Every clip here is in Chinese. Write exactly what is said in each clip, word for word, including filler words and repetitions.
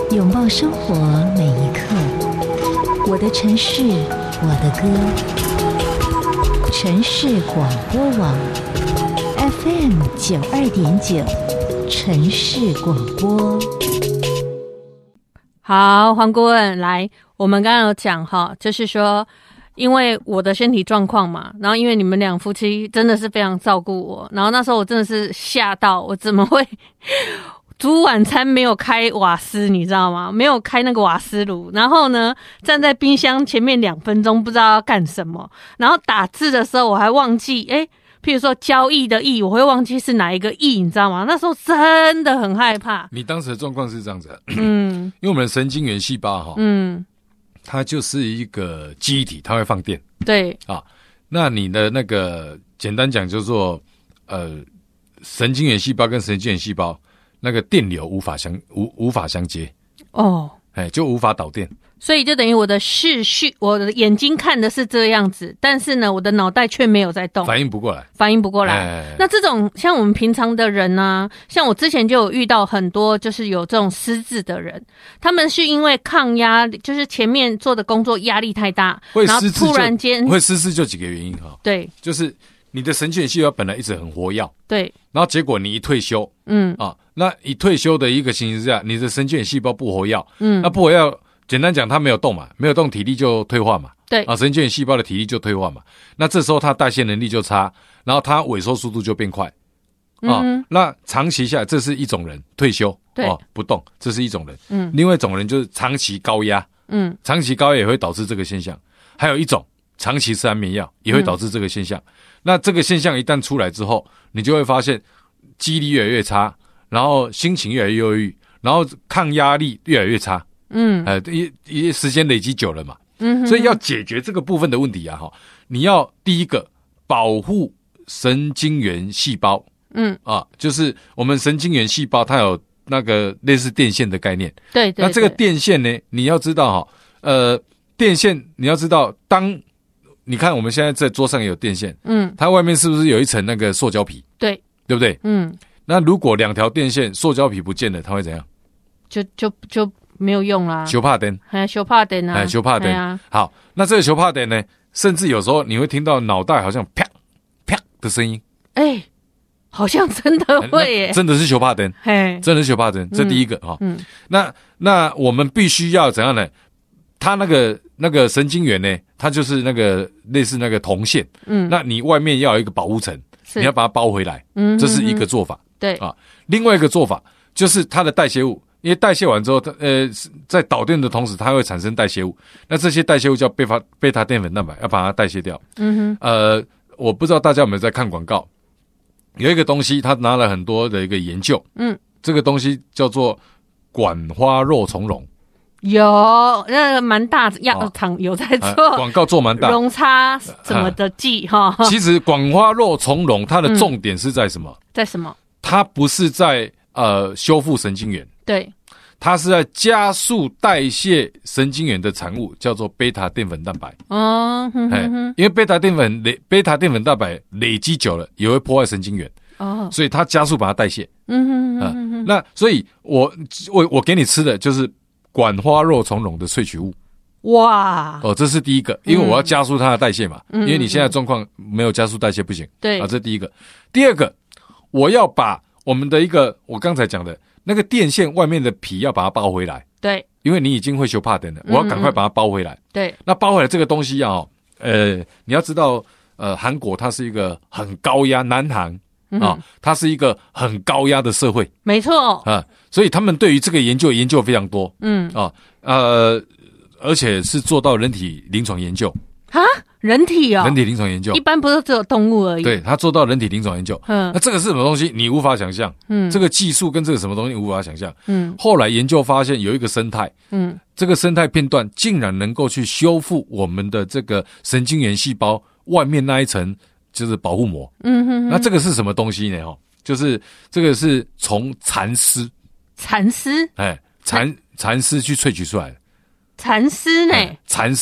拥抱生活每一刻。我的城市，我的歌。城市广播网 F M 九二点九，城市广播。 好，黄顾问来，我们刚刚有讲哈，就是说，因为我的身体状况嘛，然后因为你们两夫妻真的是非常照顾我，然后那时候我真的是吓到，我怎么会煮晚餐没有开瓦斯，你知道吗？没有开那个瓦斯炉，然后呢，站在冰箱前面两分钟，不知道要干什么，然后打字的时候我还忘记，诶譬如说交易的易，我会忘记是哪一个易，你知道吗？那时候真的很害怕。 你当时的状况是这样子， 嗯， 因为我们的神经元细胞哈，嗯，它就是一个记忆体，它会放电， 对啊，那你的那个简单讲就是说，呃，神经元细胞跟神经元细胞那个电流无法相无无法相接，哦，哎，就无法导电。 所以就等于我的视绪，我的眼睛看的是这样子，但是呢，我的脑袋却没有在动， 反应不过来， 反应不过来。哎、那这种像我们平常的人呢、啊，像我之前就有遇到很多，就是有这种失智的人，他们是因为抗压，就是前面做的工作压力太大，然后突然间会失智，就几个原因哈。 对， 就是你的神经元细胞本来一直很活跃， 对， 然后结果你一退休，嗯啊，那一退休的一个情形之下，你的神经元细胞不活跃，嗯，那不活跃。简单讲，它没有动嘛，没有动，体力就退化嘛。 对啊，神经元细胞的体力就退化嘛。那这时候它代谢能力就差，然后它萎缩速度就变快。啊、嗯，那长期下来，这是一种人退休， 对、 哦，不动，这是一种人。嗯，另外一种人就是长期高压，嗯，长期高压也会导致这个现象。还有一种长期吃安眠药也会导致这个现象。嗯、那这个现象一旦出来之后，你就会发现记忆力越来越差，然后心情越来越忧郁，然后抗压力越来越差。嗯，呃，一一时间累积久了嘛，嗯，所以要解决这个部分的问题啊，哈，你要第一个保护神经元细胞，嗯啊，就是我们神经元细胞它有那个类似电线的概念， 对 对, 对， 那这个电线呢，你要知道哈，呃，电线你要知道，当你看我们现在在桌上也有电线，嗯，它外面是不是有一层那个塑胶皮？ 对， 对不对？嗯，那如果两条电线塑胶皮不见了，它会怎样？ 就就就。没有用啦， 修怕灯， 哎，修怕灯啊， 哎，修怕灯啊。好，那这个修怕灯呢，甚至有时候你会听到脑袋好像啪啪的声音， 哎，好像真的会耶， 真的是修怕灯，嘿，真的是修怕灯。这第一个哈，嗯，那那我们必须要怎样呢？它那个那个神经元呢，它就是那个类似那个铜线，嗯，那你外面要有一个保护层，你要把它包回来，嗯，这是一个做法， 对啊。另外一个做法就是它的代谢物。因为代谢完之后，它呃，在导电的同时，它会产生代谢物。那这些代谢物叫贝塔贝塔淀粉蛋白，要把它代谢掉。嗯哼。呃，我不知道大家有没有在看广告，有一个东西，他拿了很多的一个研究。嗯。这个东西叫做管花肉苁蓉。 有，那个蛮大药厂有在做、 呃、广告做蛮大， 溶差什么的剂哈、呃。 其实管花肉苁蓉它的重点是在什么？ 嗯、在什么？它不是在呃修复神经元。 对， 它是在加速代谢神经元的产物，叫做贝塔淀粉蛋白。哦，哼哼哼，因为贝塔淀粉累贝塔淀粉蛋白累积久了，也会破坏神经元。哦，所以它加速把它代谢。嗯哼哼哼、呃、那所以我我我给你吃的就是管花肉苁蓉的萃取物。 哇！ 哦，这是第一个，因为我要加速它的代谢嘛。嗯、因为你现在状况没有加速代谢不行。 对啊， 这是第一个。第二个，我要把我们的一个我刚才讲的。那个电线外面的皮要把它包回来， 对， 因为你已经会修怕灯了，我要赶快把它包回来。 嗯嗯对， 那包回来这个东西啊，呃，你要知道，呃，韩国它是一个很高压，南韩啊、嗯哦，它是一个很高压的社会， 没错啊，所以他们对于这个研究研究非常多，嗯啊，呃，而且是做到人体临床研究。 啊，人体哦， 人体临床研究， 一般不是只有动物而已。 对，他做到人体临床研究，嗯，那这个是什么东西？你无法想象，嗯，这个技术跟这个什么东西你无法想象，嗯。后来研究发现有一个生态，嗯，这个生态片段竟然能够去修复我们的这个神经元细胞外面那一层就是保护膜，嗯哼哼。那这个是什么东西呢？哈，就是这个是从蚕丝， 蚕丝， 哎，蚕蚕丝去萃取出来的， 蚕丝呢？ 蚕丝。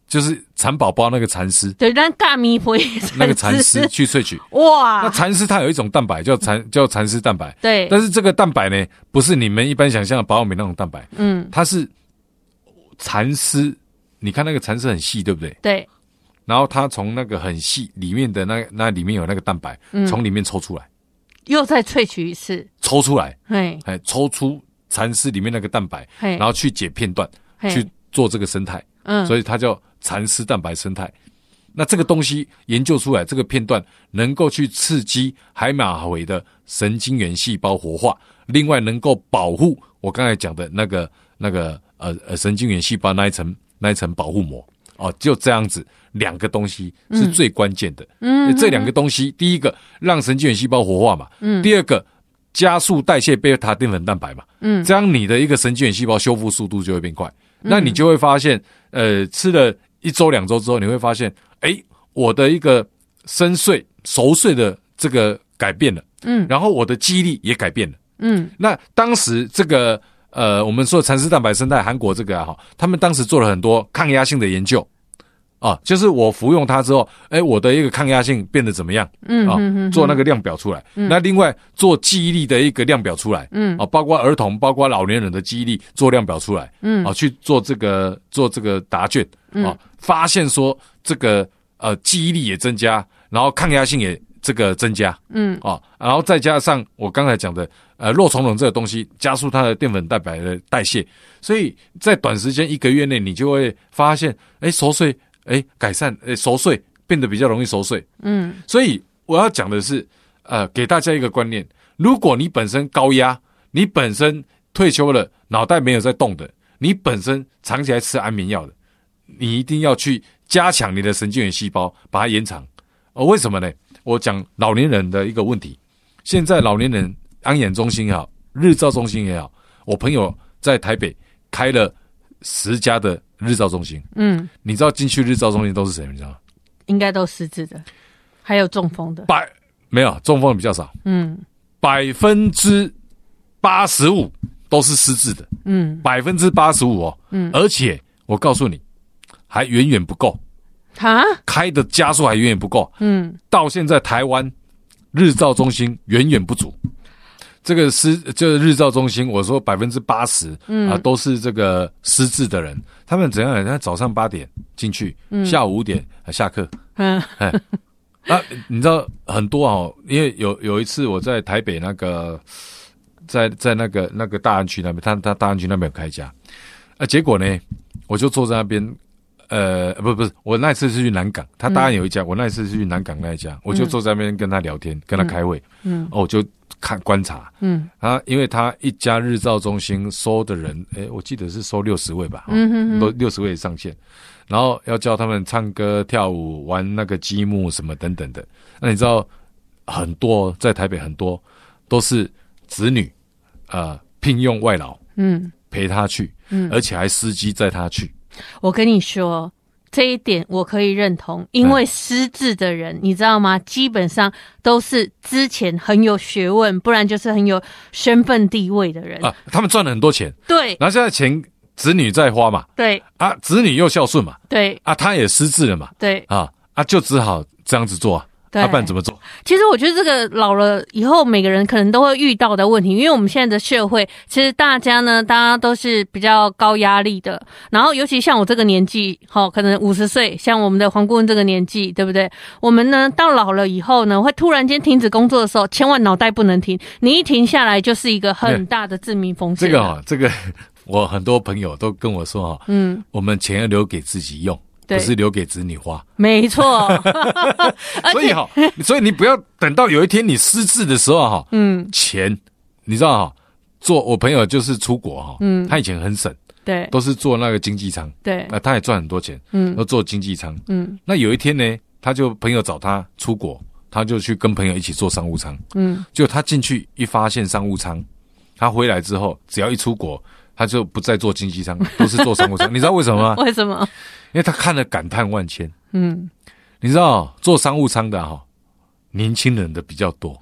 就是蚕宝宝那个蚕丝， 对，但大米不那个蚕丝去萃取。 哇， 那蚕丝它有一种蛋白叫蚕叫蚕丝蛋白， 对， 但是这个蛋白呢，不是你们一般想象的保养品那种蛋白，嗯，它是蚕丝，你看那个蚕丝很细，对不对？ 对。 然后它从那个很细里面的那那里面有那个蛋白，嗯，从里面抽出来， 又再萃取一次， 抽出来， 嘿， 哎，抽出蚕丝里面那个蛋白，然后去解片段，去做这个生态，嗯，所以它叫蚕丝蛋白生态。那这个东西研究出来，这个片段能够去刺激海马回的神经元细胞活化，另外能够保护我刚才讲的那个那个呃呃神经元细胞那一层那一层保护膜。哦，就这样子，两个东西是最关键的。嗯，这两个东西，第一个让神经元细胞活化嘛，嗯，第二个加速代谢贝塔淀粉蛋白嘛，嗯，这样你的一个神经元细胞修复速度就会变快。嗯，那你就会发现，呃，吃了一周两周之后，你会发现，哎，我的一个深睡熟睡的这个改变了，嗯，然后我的记忆力也改变了，嗯，那当时这个。呃，我们说蚕丝蛋白生态，韩国这个啊，他们当时做了很多抗压性的研究，啊，就是我服用它之后，哎，我的一个抗压性变得怎么样？嗯，啊，嗯、做那个量表出来。嗯、那另外做记忆力的一个量表出来，嗯，啊，包括儿童、包括老年人的记忆力做量表出来，嗯，啊，去做这个做这个答卷，啊，发现说这个呃记忆力也增加，然后抗压性也这个增加，嗯，啊，然后再加上我刚才讲的。呃，肉苁蓉这个东西加速它的淀粉蛋白的代谢，所以在短时间一个月内，你就会发现，哎，熟睡，哎，改善，哎，熟睡变得比较容易熟睡。嗯，所以我要讲的是，呃，给大家一个观念：如果你本身高压，你本身退休了，脑袋没有在动的，你本身长期来吃安眠药的，你一定要去加强你的神经元细胞，把它延长。哦，为什么呢？我讲老年人的一个问题，现在老年人。安养中心也好，日照中心也好，我朋友在台北开了十家的日照中心。嗯，你知道进去日照中心都是谁？你知道吗？ 应该都失智的，还有中风的。 百没有中风的比较少。嗯，百分之八十五都是失智的。嗯，百分之八十五哦。嗯，而且我告诉你，还远远不够。 哈， 开的家数还远远不够。嗯，到现在台湾日照中心远远不足。这个失就是日照中心，我说百分之八十啊都是这个失智的人，他们怎样？人家早上八点进去，嗯、下午五点、啊、下课。嗯，哎，啊，你知道很多哦，因为有有一次我在台北那个，在在那个那个大安区那边，他他大安区那边有开一家，啊，结果呢，我就坐在那边。呃，不不是，我那一次是去南港，他大安有一家，嗯、我那一次是去南港那一家，我就坐在那边跟他聊天，嗯、跟他开会，嗯，哦，我就看观察，嗯，他因为他一家日照中心收的人，诶，我记得是收六十位吧，嗯哼哼，都六十位上限，然后要教他们唱歌、跳舞、玩那个积木什么等等的。那你知道很多在台北很多都是子女呃聘用外劳，嗯，陪他去，嗯，而且还司机载他去。 我跟你说，这一点我可以认同，因为失智的人，你知道吗？基本上都是之前很有学问，不然就是很有身份地位的人啊。他们赚了很多钱， 对， 然后现在钱子女在花嘛， 对啊，子女又孝顺嘛， 对啊，他也失智了嘛， 对啊啊，就只好这样子做啊。要不然怎么做？ 其实我觉得这个老了以后，每个人可能都会遇到的问题，因为我们现在的社会，其实大家呢，大家都是比较高压力的。然后，尤其像我这个年纪，齁，可能五十岁，像我们的黄顾问这个年纪，对不对？我们呢，到老了以后呢，会突然间停止工作的时候，千万脑袋不能停，你一停下来，就是一个很大的致命风险。 这个啊，这个我很多朋友都跟我说哈，嗯，我们钱要留给自己用。不是留给子女花， 没错。 所以哈，所以你不要等到有一天你失智的时候哈，嗯，钱你知道哈，做我朋友就是出国哈，嗯，他以前很省， 对， 都是做那个经济舱， 对， 啊，他也赚很多钱，嗯，都做经济舱，嗯，那有一天呢，他就朋友找他出国，他就去跟朋友一起做商务舱，嗯，结果他进去一发现商务舱，他回来之后，只要一出国，他就不再做经济舱，都是做商务舱，你知道为什么吗？ 为什么？ 因为他看了感叹万千，嗯，你知道做商务舱的哈，年轻人的比较多，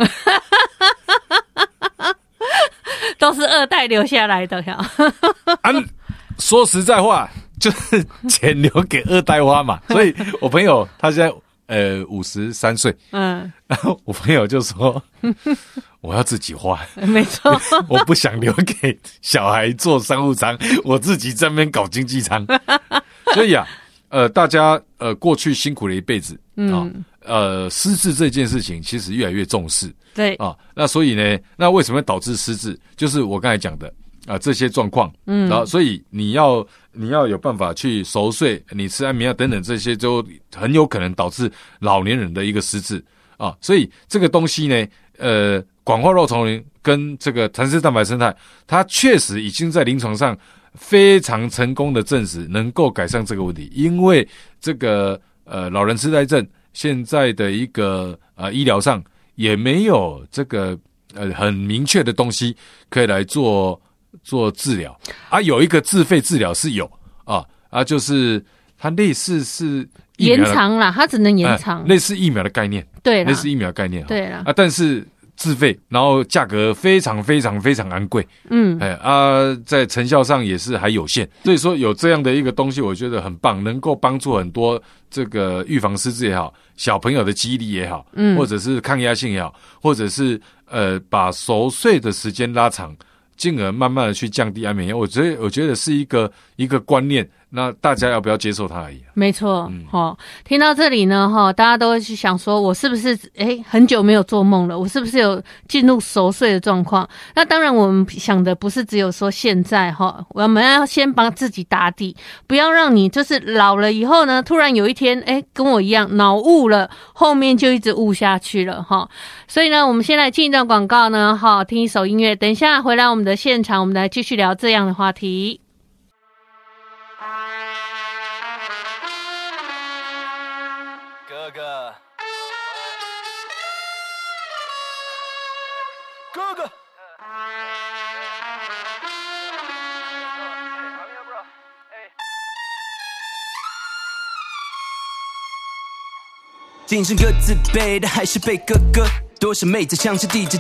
都是二代留下来的呀。 啊，说实在话， 就是钱留给二代花嘛。所以我朋友他现在呃五十三岁，嗯，然后我朋友就说我要自己花， 没错， 我不想留给小孩做商务舱，我自己在那边搞经济舱。所以啊，呃，大家呃过去辛苦了一辈子，嗯、哦，呃，失智这件事情其实越来越重视， 对啊、哦，那所以呢，那为什么会导致失智？就是我刚才讲的啊、呃、这些状况，嗯，然后所以你要你要有办法去熟睡，你吃安眠药等等这些，就很有可能导致老年人的一个失智啊。所以这个东西呢，呃，广化肉苁蓉跟这个弹式蛋白生态，它确实已经在临床上非常成功的证实能够改善这个问题，因为这个呃老人痴呆症现在的一个呃医疗上也没有这个呃很明确的东西可以来做做治疗啊，有一个自费治疗是有啊啊，就是它类似是延长啦，它只能延长、 呃，类似疫苗的概念， 对， 类似疫苗的概念， 对啦啊，但是自费，然后价格非常非常非常昂贵，嗯，哎啊，在成效上也是还有限，所以说有这样的一个东西，我觉得很棒，能够帮助很多这个预防失智也好，小朋友的记忆力也好，嗯，或者是抗压性也好，或者是呃把熟睡的时间拉长，进而慢慢的去降低安眠药，我觉得我觉得是一个一个观念。那大家要不要接受它而已、啊？ 没错，嗯、哦，听到这里呢，哈、哦，大家都会去想说，我是不是诶很久没有做梦了？我是不是有进入熟睡的状况？那当然，我们想的不是只有说现在哈、哦，我们要先帮自己打底，不要让你就是老了以后呢，突然有一天，诶跟我一样脑雾了，后面就一直雾下去了哈、哦。所以呢，我们先来进一段广告呢，哈、哦，听一首音乐，等一下回来我们的现场，我们来继续聊这样的话题。 哥哥，哥哥，今生各自背的还是被哥哥，多少妹子像是地址